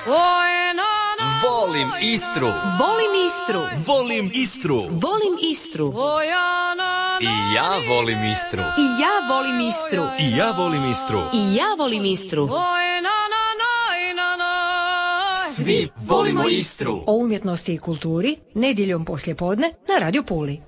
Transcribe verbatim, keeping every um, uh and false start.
Volim Istru. Volim Istru. Volim Istru. Volim Istru. I ja volim Istru. I ja volim Istru. I ja volim Istru. I ja volim Istru. Svi volimo Istru. O umjetnosti i kulturi nedjeljom poslijepodne na Radio Puli.